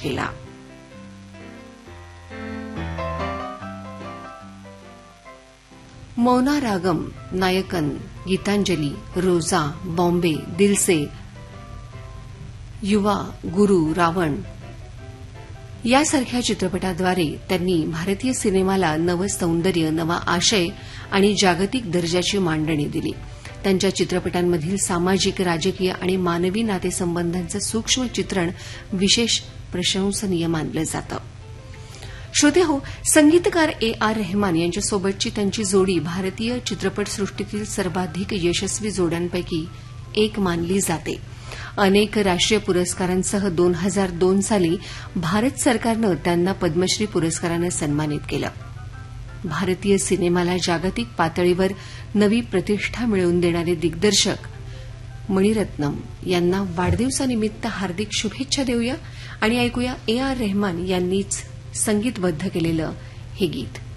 केला. मौना रागम, नायकन, गीतांजली, रोजा, बॉम्बे, दिलसे, युवा, गुरु, रावण यासारख्या चित्रपटाद्वारे त्यांनी भारतीय सिनेमाला नवं सौंदर्य, नवा आशय आणि जागतिक दर्जाची मांडणी दिली. त्यांच्या चित्रपटांमधील सामाजिक, राजकीय आणि मानवी नातेसंबंधांचं सूक्ष्म चित्रण विशेष प्रशंसनीय मानलं जातं. श्रोतेहो, संगीतकार A.R. रहमान यांच्यासोबतची त्यांची जोडी भारतीय चित्रपटसृष्टीतील सर्वाधिक यशस्वी जोड्यांपैकी एक मानली जाते. अनेक राष्ट्रीय पुरस्कारांसह 2002 साली भारत सरकारनं त्यांना पद्मश्री पुरस्कारानं सन्मानित केलं. भारतीय सिनेमाला जागतिक पातळीवर नवी प्रतिष्ठा मिळवून देणारे दिग्दर्शक मणिरत्नम यांना वाढदिवसानिमित्त हार्दिक शुभेच्छा देऊया आणि ऐकूया A.R. रहमान यांनीच संगीतबद्ध केलेलं हे गीत.